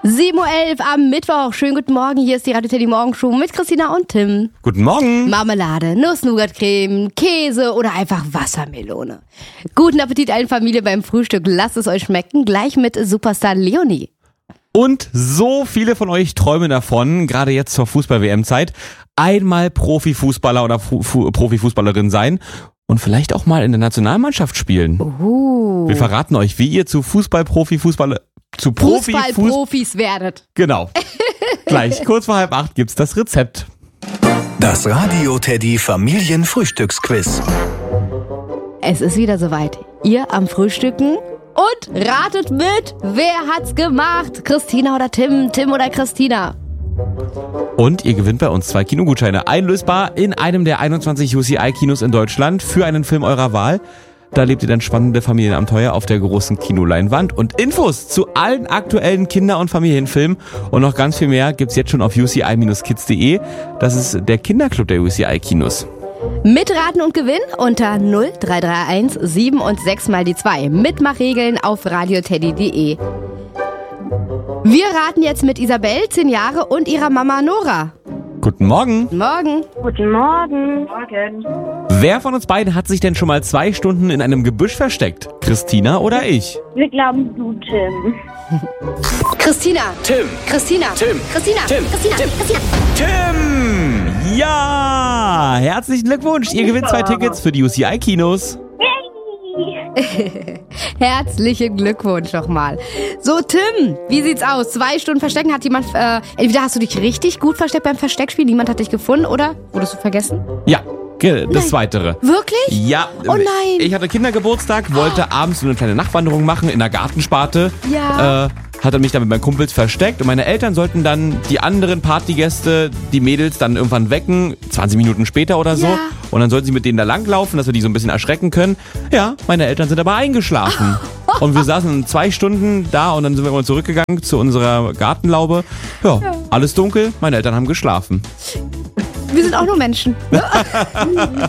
7:11 Uhr am Mittwoch. Schönen guten Morgen. Hier ist die Radio Teddy Morgenshow mit Christina und Tim. Guten Morgen. Marmelade, Nuss-Nougat-Creme, Käse oder einfach Wassermelone. Guten Appetit allen Familie beim Frühstück. Lasst es euch schmecken. Gleich mit Superstar Leonie. Und so viele von euch träumen davon, gerade jetzt zur Fußball-WM-Zeit, einmal Profifußballer oder Profifußballerin sein und vielleicht auch mal in der Nationalmannschaft spielen. Wir verraten euch, wie ihr zu Fußballprofis werdet. Genau. Gleich kurz vor 7:30 gibt's das Rezept. Das Radio Teddy Familienfrühstücksquiz. Es ist wieder soweit. Ihr am Frühstücken und ratet mit, wer hat's gemacht? Christina oder Tim? Tim oder Christina? Und ihr gewinnt bei uns 2 Kinogutscheine, einlösbar in einem der 21 UCI-Kinos in Deutschland für einen Film eurer Wahl. Da lebt ihr dann spannende Familienabenteuer auf der großen Kinoleinwand. Und Infos zu allen aktuellen Kinder- und Familienfilmen und noch ganz viel mehr gibt's jetzt schon auf uci-kids.de. Das ist der Kinderclub der UCI-Kinos. Mitraten und Gewinn unter 0331 7 und 6 mal die 2. Mitmachregeln auf radioteddy.de. Wir raten jetzt mit Isabel, 10 Jahre, und ihrer Mama Nora. Guten Morgen. Morgen. Guten Morgen. Morgen. Wer von uns beiden hat sich denn schon mal 2 Stunden in einem Gebüsch versteckt? Christina oder ich? Wir glauben du, Tim. Christina. Tim. Christina. Tim. Christina. Tim. Christina. Tim. Christina. Tim! Ja! Herzlichen Glückwunsch. Ihr gewinnt 2 Tickets für die UCI-Kinos. Herzlichen Glückwunsch nochmal. So, Tim, wie sieht's aus? 2 Stunden verstecken, hat jemand, entweder hast du dich richtig gut versteckt beim Versteckspiel, niemand hat dich gefunden, oder wurdest du vergessen? Ja, das Zweitere. Wirklich? Ja. Oh nein. Ich hatte Kindergeburtstag, wollte abends so eine kleine Nachtwanderung machen in der Gartensparte. Ja. Hatte mich dann mit meinen Kumpels versteckt und meine Eltern sollten dann die anderen Partygäste, die Mädels, dann irgendwann wecken, 20 Minuten später oder so. Ja. Und dann sollten sie mit denen da langlaufen, dass wir die so ein bisschen erschrecken können. Ja, meine Eltern sind aber eingeschlafen. Und wir saßen 2 Stunden da und dann sind wir immer zurückgegangen zu unserer Gartenlaube. Ja, alles dunkel, meine Eltern haben geschlafen. Wir sind auch nur Menschen. Ach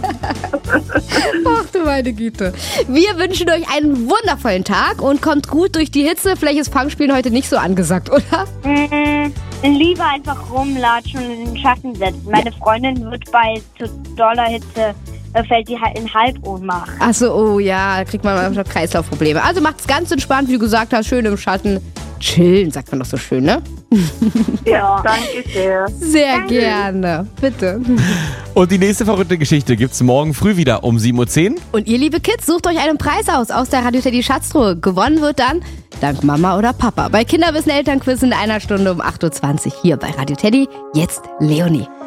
du meine Güte. Wir wünschen euch einen wundervollen Tag und kommt gut durch die Hitze. Vielleicht ist Fangspielen heute nicht so angesagt, oder? Lieber einfach rumlatschen und in den Schatten setzen. Meine Freundin wird bei zu doller Hitze, fällt die halt in Halbohnmacht. Ach so, oh ja, da kriegt man manchmal Kreislaufprobleme. Also macht's ganz entspannt, wie du gesagt hast, schön im Schatten. Chillen, sagt man doch so schön, ne? Ja, danke sehr. Sehr gerne. Bitte. Und die nächste verrückte Geschichte gibt's morgen früh wieder um 7:10 Uhr. Und ihr, liebe Kids, sucht euch einen Preis aus der Radio Teddy Schatztruhe. Gewonnen wird dann dank Mama oder Papa bei Kinderwissen Elternquiz in einer Stunde um 8:20 Uhr hier bei Radio Teddy. Jetzt Leonie.